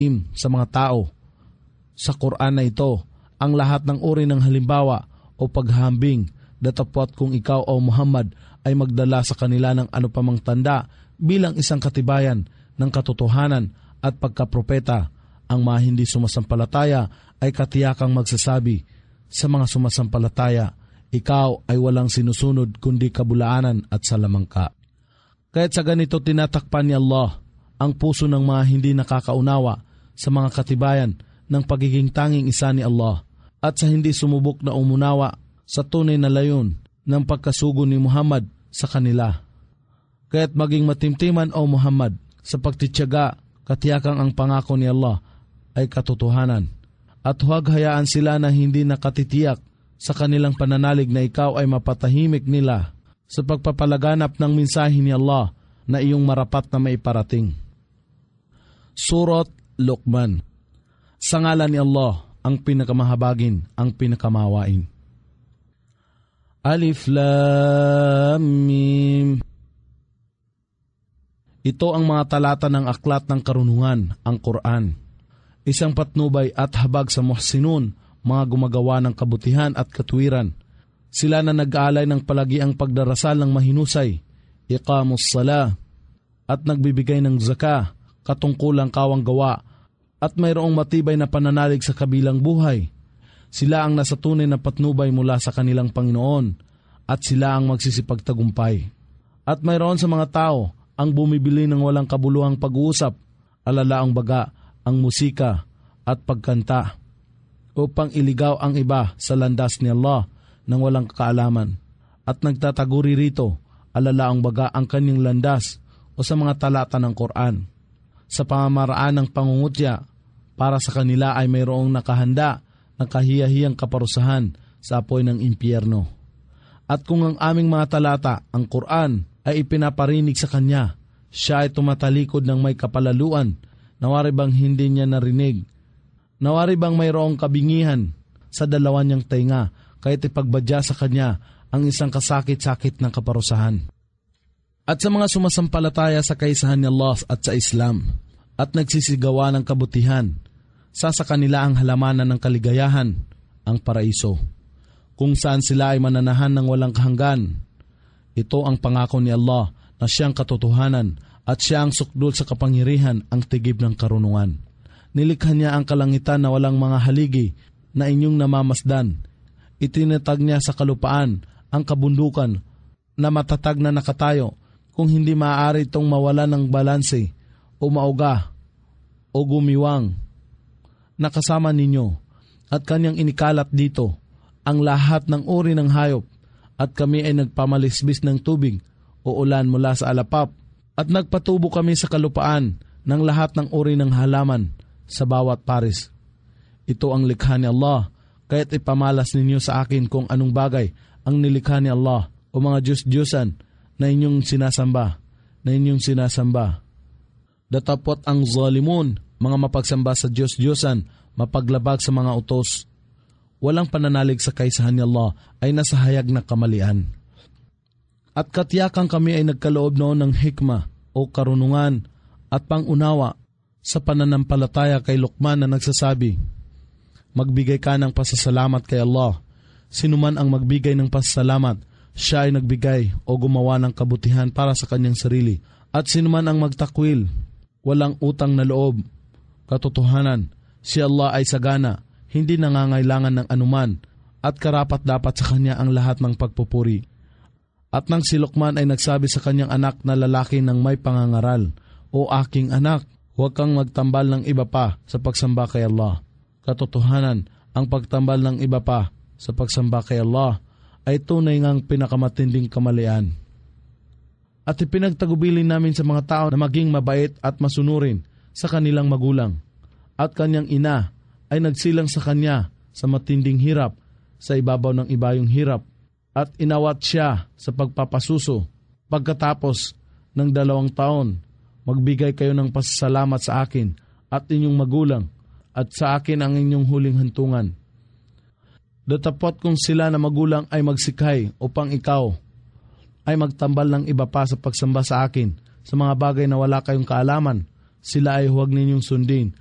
sa mga tao. Sa Quran na ito, ang lahat ng uri ng halimbawa o paghahambing, datapwat kung ikaw o Muhammad ay magdala sa kanila ng ano pamang tanda bilang isang katibayan ng katotohanan at pagkapropeta. Ang mga hindi sumasampalataya ay katiyakang magsasabi sa mga sumasampalataya, ikaw ay walang sinusunod kundi kabulaanan at salamangka. Kaya't sa ganito tinatakpan ni Allah ang puso ng mga hindi nakakaunawa sa mga katibayan ng pagiging tanging isa ni Allah at sa hindi sumubok na umunawa sa tunay na layon ng pagkasugo ni Muhammad sa kanila. Kaya't maging matimtiman o Muhammad sa pagtitiyaga, katiyakang ang pangako ni Allah ay katotohanan. At huwag hayaan sila na hindi nakatitiyak sa kanilang pananalig na ikaw ay mapatahimik nila sa pagpapalaganap ng mensahe ni Allah na iyong marapat na maiparating. Surat Luqman. Sa ngalan ni Allah, ang pinakamahabagin, ang pinakamawain. Alif Lam Mim. Ito ang mga talata ng aklat ng karunungan, ang Quran. Isang patnubay at habag sa muhsinun, mga gumagawa ng kabutihan at katuwiran. Sila na nag-aalay ng palagiang pagdarasal ng mahinusay, iqamus sala, at nagbibigay ng zaka, katungkulang kawang gawa, at mayroong matibay na pananalig sa kabilang buhay. Sila ang nasa tunay na patnubay mula sa kanilang Panginoon, at sila ang magsisipagtagumpay. At mayroon sa mga tao ang bumibili ng walang kabuluhang pag-uusap, alalaang baga, ang musika at pagkanta, upang iligaw ang iba sa landas ni Allah nang walang kaalaman, at nagtataguri rito, alalaang baga ang kanyang landas o sa mga talata ng Quran. Sa pamamaraan ng pangungutya, para sa kanila ay mayroong nakahanda ng kahiyahiyang kaparusahan sa apoy ng impyerno. At kung ang aming mga talata, ang Quran, ay ipinaparinig sa kanya, siya ay tumatalikod ng may kapalaluan, nawari bang hindi niya narinig? Nawari bang mayroong kabingihan sa dalawa niyang tainga, kahit ipagbadya sa kanya ang isang kasakit-sakit ng kaparusahan? At sa mga sumasampalataya sa kaisahan ni Allah at sa Islam, at nagsisigawa ng kabutihan, sa kanila ang halamanan ng kaligayahan, ang paraiso, kung saan sila ay mananahan ng walang kahanggan. Ito ang pangako ni Allah na siyang katotohanan at siya ang sukdul sa kapangyarihan, ang tigib ng karunungan. Nilikha niya ang kalangitan na walang mga haligi na inyong namamasdan. Itinatag niya sa kalupaan ang kabundukan na matatag na nakatayo, kung hindi maaari itong mawala ng balanse o mauga o gumiwang. Nakasama ninyo at kanyang inikalat dito ang lahat ng uri ng hayop, at kami ay nagpamalisbis ng tubig o ulan mula sa alapap, at nagpatubo kami sa kalupaan ng lahat ng uri ng halaman sa bawat paris. Ito ang likha ni Allah, kaya't ipamalas ninyo sa akin kung anong bagay ang nilikha ni Allah o mga Diyos-Diyosan na inyong sinasamba. Datapwat ang zalimun, mga mapagsamba sa Diyos-Diyosan, mapaglabag sa mga utos. Walang pananalig sa kaisahan ni Allah ay nasa hayag na kamalian. At katiyakang kami ay nagkaloob noon ng hikma o karunungan at pangunawa sa pananampalataya kay Luqman na nagsasabi, magbigay ka ng pasasalamat kay Allah. Sinuman ang magbigay ng pasasalamat, siya ay nagbigay o gumawa ng kabutihan para sa kanyang sarili. At sinuman ang magtakwil, walang utang na loob. Katotohanan, si Allah ay sagana, hindi nangangailangan ng anuman, at karapat dapat sa kanya ang lahat ng pagpupuri. At nang si Luqman ay nagsabi sa kanyang anak na lalaki ng may pangangaral, o aking anak, huwag kang magtambal ng iba pa sa pagsamba kay Allah. Katotohanan, ang pagtambal ng iba pa sa pagsamba kay Allah ay tunay ngang pinakamatinding kamalian. At ipinagtagubilin namin sa mga tao na maging mabait at masunurin sa kanilang magulang. At kanyang ina ay nagsilang sa kanya sa matinding hirap sa ibabaw ng ibayong hirap, at inawat siya sa pagpapasuso. Pagkatapos ng 2 taon, magbigay kayo ng pasasalamat sa akin at inyong magulang, at sa akin ang inyong huling hantungan. Datapot kung sila na magulang ay magsikay upang ikaw ay magtambal ng iba pa sa pagsamba sa akin sa mga bagay na wala kayong kaalaman, sila ay huwag ninyong sundin